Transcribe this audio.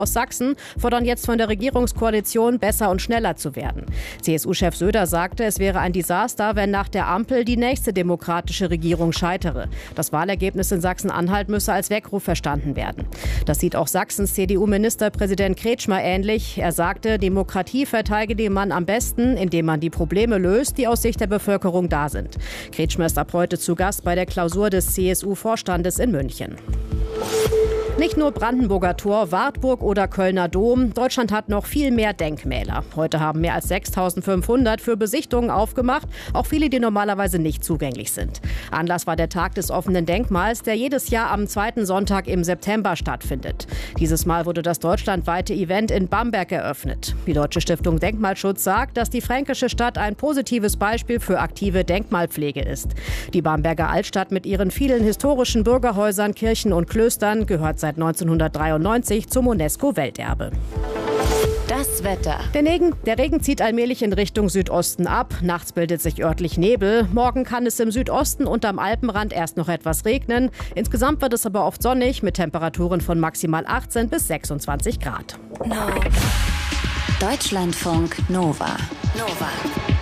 aus Sachsen fordern jetzt von der Regierungskoalition, besser und schneller zu werden. CSU-Chef Söder sagte, es wäre ein Desaster, wenn nach der Ampel die nächste demokratische Regierung scheitere. Das Wahlergebnis in Sachsen-Anhalt müsse als Weckruf verstanden werden. Das sieht auch Sachsens CDU-Ministerpräsident Kretschmer ähnlich. Er sagte, Demokratie verteidige man am besten, indem man die Probleme löst, die aus Sicht der Bevölkerung da sind. Kretschmer ist ab heute zu Gast bei der Klausur des CSU-Vorstandes in München. Nicht nur Brandenburger Tor, Wartburg oder Kölner Dom. Deutschland hat noch viel mehr Denkmäler. Heute haben mehr als 6.500 für Besichtigungen aufgemacht. Auch viele, die normalerweise nicht zugänglich sind. Anlass war der Tag des offenen Denkmals, der jedes Jahr am zweiten Sonntag im September stattfindet. Dieses Mal wurde das deutschlandweite Event in Bamberg eröffnet. Die Deutsche Stiftung Denkmalschutz sagt, dass die fränkische Stadt ein positives Beispiel für aktive Denkmalpflege ist. Die Bamberger Altstadt mit ihren vielen historischen Bürgerhäusern, Kirchen und Klöstern gehört seit 1993 zum UNESCO-Welterbe. Das Wetter. Der Regen zieht allmählich in Richtung Südosten ab. Nachts bildet sich örtlich Nebel. Morgen kann es im Südosten und am Alpenrand erst noch etwas regnen. Insgesamt wird es aber oft sonnig mit Temperaturen von maximal 18 bis 26 Grad. Deutschlandfunk Nova.